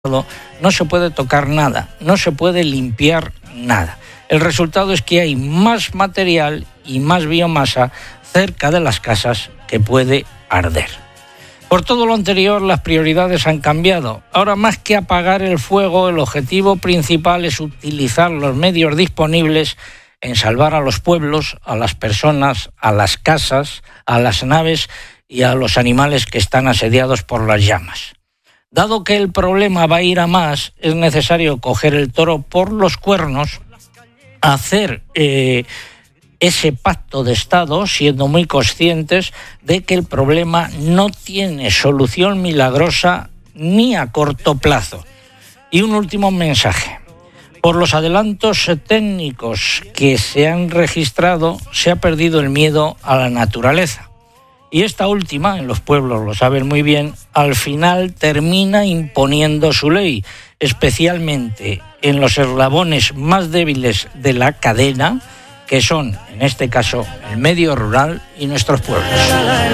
no se puede tocar nada, no se puede limpiar nada. El resultado es que hay más material y más biomasa cerca de las casas que puede arder. Por todo lo anterior, las prioridades han cambiado. Ahora, más que apagar el fuego, el objetivo principal es utilizar los medios disponibles en salvar a los pueblos, a las personas, a las casas, a las naves y a los animales que están asediados por las llamas. Dado que el problema va a ir a más, es necesario coger el toro por los cuernos, hacer ese pacto de Estado, siendo muy conscientes de que el problema no tiene solución milagrosa ni a corto plazo. Y un último mensaje. Por los adelantos técnicos que se han registrado, se ha perdido el miedo a la naturaleza. Y esta última, en los pueblos lo saben muy bien, al final termina imponiendo su ley, especialmente en los eslabones más débiles de la cadena, que son, en este caso, el medio rural y nuestros pueblos.